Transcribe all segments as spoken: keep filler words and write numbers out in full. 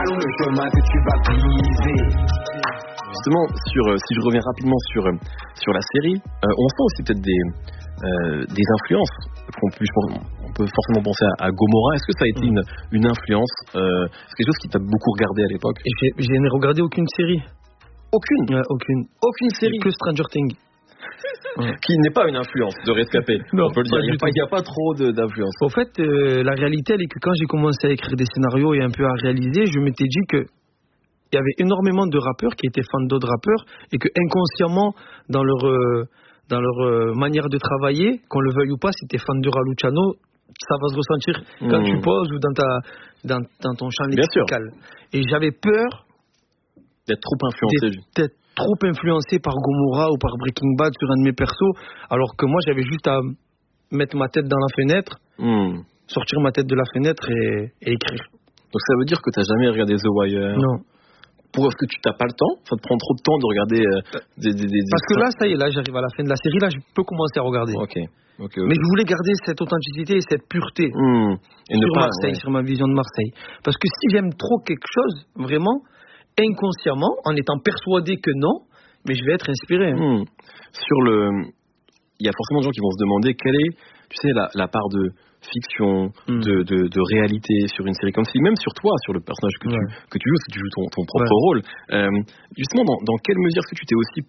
long le chemin que tu vas briser. Justement, sur, euh, si je reviens rapidement sur, euh, sur la série, euh, on sent aussi peut-être des, euh, des influences. Qu'on peut, on peut forcément penser à, à Gomorrah. Est-ce que ça a été une, une influence euh, C'est quelque chose qui t'a beaucoup regardé à l'époque? J'ai, j'ai regardé aucune série. Aucune ouais, Aucune. Aucune série que Stranger Things. Ouais. Qui n'est pas une influence de Rescapé. Non, on peut le dire. Il n'y a, a pas trop de, d'influence. En fait, euh, la réalité, elle est que quand j'ai commencé à écrire des scénarios et un peu à réaliser, je m'étais dit que il y avait énormément de rappeurs qui étaient fans d'autres rappeurs et que inconsciemment, dans leur euh, dans leur euh, manière de travailler, qu'on le veuille ou pas, si t'es fan de Raluciano, ça va se ressentir mmh. quand tu poses ou dans ta dans, dans ton champ lexical. Et j'avais peur d'être trop influencé. D'être, d'être trop influencé par Gomorrah ou par Breaking Bad sur un de mes persos, alors que moi j'avais juste à mettre ma tête dans la fenêtre, mmh. sortir ma tête de la fenêtre et, et écrire. Donc ça veut dire que t'as jamais regardé The Wire? Non. Pour est-ce que tu t'as pas le temps? Ça te prend trop de temps de regarder euh, des, des, des Parce que là, ça y est, là j'arrive à la fin de la série, là je peux commencer à regarder. Ok. Okay, okay. Mais je voulais garder cette authenticité et cette pureté mmh. et sur ne pas, Marseille, ouais. sur ma vision de Marseille. Parce que si j'aime trop quelque chose, vraiment, inconsciemment, en étant persuadé que non, mais je vais être inspiré. Mmh. Sur le, il y a forcément des gens qui vont se demander quelle est, tu sais, la, la part de fiction, mmh. de, de, de réalité sur une série comme ci, même sur toi, sur le personnage que, ouais. tu, que tu joues, si tu joues ton, ton propre ouais. rôle. Euh, justement, dans, dans quelle mesure est-ce que tu t'es aussi,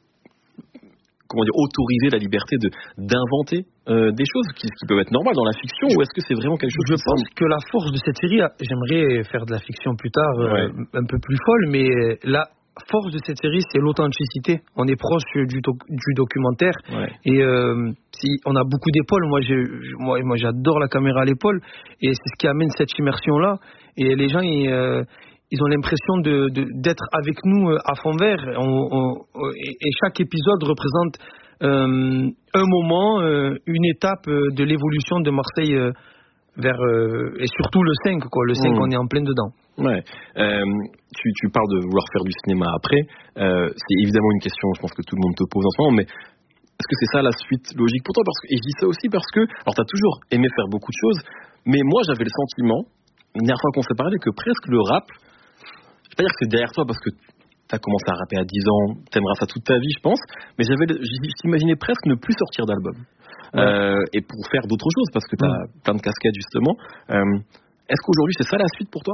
comment dire, autorisé la liberté de d'inventer euh, des choses qui, qui peuvent être normales dans la fiction, ou est-ce que c'est vraiment quelque chose? Je pense semble... que la force de cette série, j'aimerais faire de la fiction plus tard, ouais. euh, un peu plus folle, mais là. Force de cette série, c'est l'authenticité. On est proche du, doc- du documentaire. Ouais. Et euh, si on a beaucoup d'épaules. Moi, j'ai, moi, moi, j'adore la caméra à l'épaule. Et c'est ce qui amène cette immersion-là. Et les gens, ils, euh, ils ont l'impression de, de, d'être avec nous à fond vert. On, on, et, et chaque épisode représente euh, un moment, euh, une étape de l'évolution de Marseille euh, vers... Euh, et surtout le cinq, quoi. Le cinq, mmh. on est en plein dedans. Ouais. Euh, tu, tu parles de vouloir faire du cinéma après. Euh, c'est évidemment une question, je pense que tout le monde te pose en ce moment, mais est-ce que c'est ça la suite logique pour toi? Parce que, et je dis ça aussi parce que, alors tu as toujours aimé faire beaucoup de choses, mais moi j'avais le sentiment, la dernière fois qu'on s'est parlé, que presque le rap, je vais pas dire que c'est derrière toi parce que tu as commencé à rapper à dix ans, t'aimeras ça toute ta vie, je pense, mais j'avais, j'imaginais presque ne plus sortir d'album. Ouais. Euh, et pour faire d'autres choses, parce que tu as mmh. plein de casquettes justement. Euh, est-ce qu'aujourd'hui c'est ça la suite pour toi?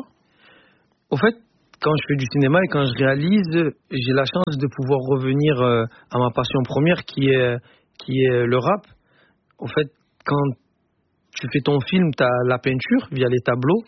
Au fait, quand je fais du cinéma et quand je réalise, j'ai la chance de pouvoir revenir euh, à ma passion première qui est, qui est le rap. Au fait, quand tu fais ton film, tu as la peinture via les tableaux,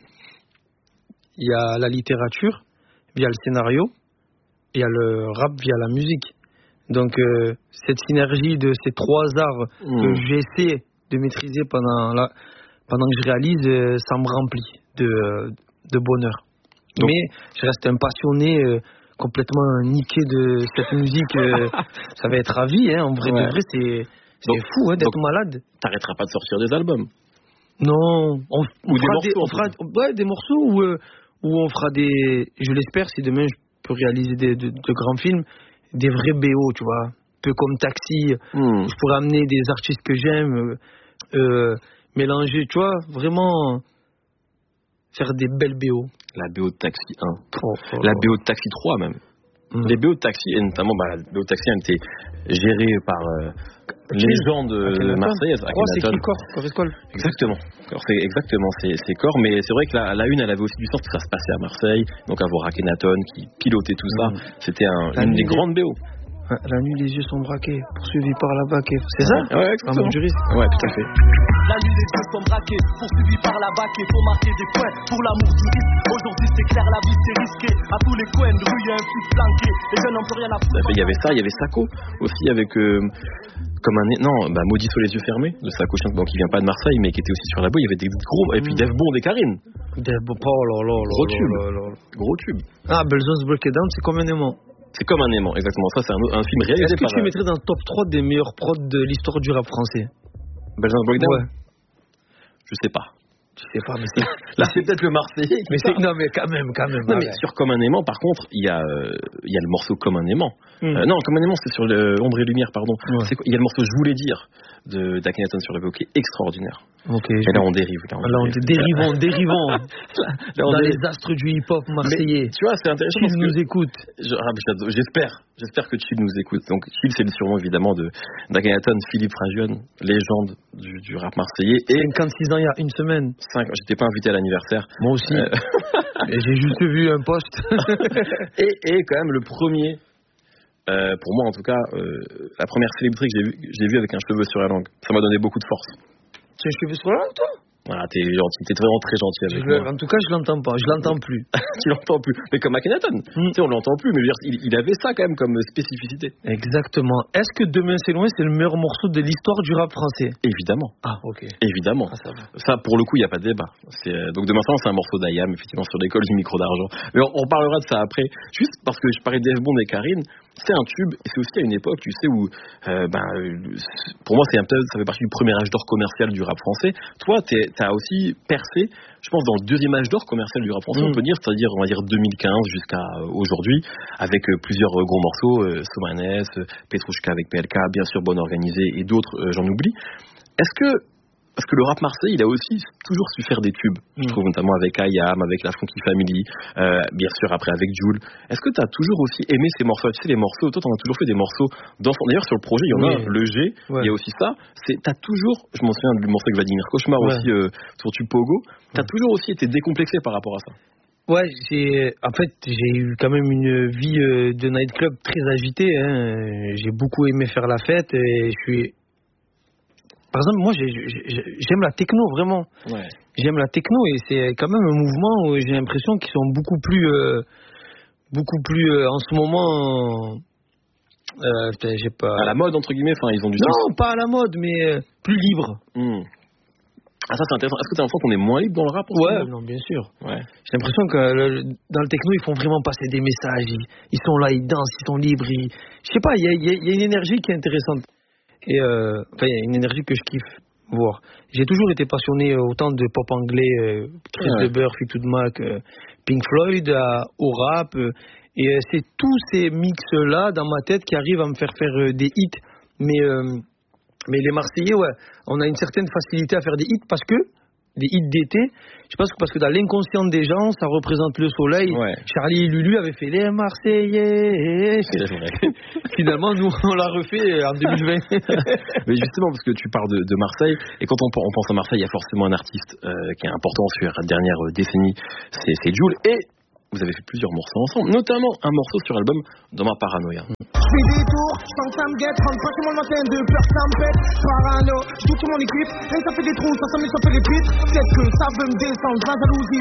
il y a la littérature via le scénario, il y a le rap via la musique. Donc euh, cette synergie de ces trois arts mmh. que j'essaie de maîtriser pendant, la, pendant que je réalise, euh, ça me remplit de, de bonheur. Donc, mais je reste un passionné euh, complètement niqué de cette musique. Euh, ça va être à vie, hein, en vrai ouais. de vrai, c'est, c'est donc, fou hein, d'être donc, malade. T'arrêteras pas de sortir des albums? Non, on, on ou fera des morceaux, des, on fera, ouais, des morceaux où, euh, où on fera des, je l'espère, si demain je peux réaliser des, de, de grands films, des vrais B O, tu vois, un peu comme Taxi, mmh. je pourrais amener des artistes que j'aime, euh, euh, mélanger, tu vois, vraiment faire des belles B O. La B O de Taxi un, oh, oh, la B O de Taxi trois même. Mmh. Les B O de Taxi, et notamment bah, la B O de Taxi, elle était gérée par euh, une légende marseillaise. Oh, c'est qui Corps, Corps Exactement. Alors, c'est exactement, c'est, c'est Corps, mais c'est vrai que la, la une, elle avait aussi du sens parce que ça se passait à Marseille, donc avoir Akhenaton qui pilotait tout ça, mmh. c'était un, une des grandes B O. La nuit, les yeux sont braqués, poursuivis par la baquée. C'est ça? Ouais, exactement. Juriste. Ouais, tout à fait. La nuit, les yeux sont braqués, poursuivis par la baquée. Faut marquer des points pour l'amour du risque. Aujourd'hui, c'est clair, la vie, c'est risqué. À tous les coins de rue, il y a un flic flanqué. Les jeunes n'ont plus rien à foutre. Il y avait ça, il y avait Sako aussi, avec. Euh, comme un. Non, bah, Maudit sous les yeux fermés, de Sako, donc qui vient pas de Marseille, mais qui était aussi sur la boue. Il y avait des gros. Et puis Dave Bond et Karine. Dave Bond, oh là là. Gros tube. Gros tube. Ah, Belzon's Break It Down, c'est comme un aimant. C'est comme un aimant, exactement. Ça, c'est un, un film réalisé par... Est-ce que par... tu mettrais dans le top trois des meilleurs prods de l'histoire du rap français? Belzon's Break It Down? Ouais. Je sais pas. Je sais pas, mais c'est... Là, c'est peut-être le Marseillais. Mais c'est... Non, mais quand même, quand même. Non, ah mais ouais. sur Comme un aimant, par contre, il y a, euh, il y a le morceau Comme un aimant. Mm. Euh, non, Comme un aimant, c'est sur le Ombre et Lumière, pardon. Ouais. C'est quoi il y a le morceau Je voulais dire de d'Akhenaton sur le Vogue qui est extraordinaire. Ok. Et là, on dérive. Là, on, Là, on dérive. dérivons, dérivons. Là, on Dans dérive. les astres du hip-hop marseillais. Mais, tu vois, c'est intéressant Chill parce que nous écoute. je- ah, j'adore- j'espère, j'espère que Chill nous écoute. Donc Chill, c'est le surnom évidemment de d'Akhenaton, Philippe Ragione, légende du, du rap marseillais. Et cinquante-six ans il y a une semaine. cinq, j'étais pas invité à l'anniversaire. Moi aussi. Euh, Et j'ai juste vu un post. et, et quand même le premier, euh, pour moi en tout cas, euh, la première célébrité que j'ai vue j'ai vu avec un cheveu sur la langue. Ça m'a donné beaucoup de force. Tu as un cheveu sur la langue, toi? Voilà, t'es gentil, t'es vraiment très gentil avec Je moi. le- En tout cas, je l'entends pas. Je l'entends plus. Tu l'entends plus. Mais comme Akhenaton, Mm. tu sais, on l'entend plus, mais je veux dire, il, il avait ça quand même comme spécificité. Exactement. Est-ce que Demain c'est loin, c'est le meilleur morceau de l'histoire du rap français? Évidemment. Ah, ok. Évidemment. Ah, ça va. Ça, pour le coup, il n'y a pas de débat. C'est, euh, donc, Demain Soir, c'est un morceau d'Ayam, effectivement, sur l'école du micro d'argent. Mais on, on parlera de ça après. Juste parce que je parlais d'F Bond et Karine, c'est un tube, et c'est aussi à une époque, tu sais, où, euh, ben, euh, pour moi, c'est un peu, ça fait partie du premier âge d'or commercial du rap français. Toi, t'es, t'as aussi percé, je pense, dans le deuxième âge d'or commercial du rap français, Mm. on peut dire, c'est-à-dire, on va dire deux mille quinze jusqu'à euh, aujourd'hui, avec euh, plusieurs euh, gros morceaux, euh, Somanes, euh, Petrouchka avec P L K, bien sûr, Bonne Organisée, et d'autres, euh, j'en oublie. Est-ce que, parce que le rap marseillais, il a aussi toujours su faire des tubes, je Mm. trouve, notamment avec Ayam, avec la Funky Family, euh, bien sûr après avec Jul. Est-ce que tu as toujours aussi aimé ces morceaux? Tu sais, les morceaux, toi, tu as toujours fait des morceaux d'enfants. D'ailleurs, sur le projet, il y en a Oui. un, le G, Ouais. il y a aussi ça. Tu as toujours, je m'en souviens du morceau avec Vladimir Cauchemar Ouais. aussi, euh, sur Tube Pogo, tu as Ouais. toujours aussi été décomplexé par rapport à ça. Ouais, j'ai, en fait, j'ai eu quand même une vie euh, de nightclub très agitée. Hein. J'ai beaucoup aimé faire la fête et je suis. Par exemple, moi, j'ai- j'ai- j'aime la techno vraiment. Ouais. J'aime la techno et c'est quand même un mouvement où j'ai l'impression qu'ils sont beaucoup plus, euh, beaucoup plus euh, en ce moment. Euh, putain, j'ai pas. À la mode, entre guillemets, enfin, ils ont du style. Non, pas à la mode, mais euh, plus libre. Hmm. Ah, ça, c'est intéressant. Est-ce que tu as l'impression qu'on est moins libre dans le rap en ce Ouais, moment non, bien sûr. Ouais. J'ai l'impression que le- dans le techno, ils font vraiment passer des messages. Ils, ils sont là, ils dansent, ils sont libres. Ils... Je sais pas, il y a, il y a- il y a une énergie qui est intéressante. Et euh, enfin, il y a une énergie que je kiffe voir. J'ai toujours été passionné euh, autant de pop anglais, euh, Chris Ouais. Webber, Fleetwood Mac, euh, Pink Floyd, à- au rap. euh, et euh, c'est tous ces mix-là dans ma tête qui arrivent à me faire faire euh, des hits. Mais, euh, mais les Marseillais, ouais, on a une certaine facilité à faire des hits parce que des hits d'été, je pense que parce que dans l'inconscient des gens, ça représente le soleil. Ouais. Charlie et Lulu avaient fait les Marseillais. C'est vrai. Finalement, nous, on l'a refait en deux mille vingt. Mais justement, parce que tu parles de, de Marseille, et quand on, on pense à Marseille, il y a forcément un artiste euh, qui est important sur la dernière euh, décennie, c'est, c'est Jul, et vous avez fait plusieurs morceaux ensemble, notamment un morceau sur l'album Dans ma paranoïa. Fais des tours, je sens que ça me guette, rentre pas chez moi le matin, de peur ça me pète. Parano, je doute sur mon équipe, rien que ça fait des trous, ça s'amuse, ça fait les pites. Peut-être que ça veut me descendre, la jalousie.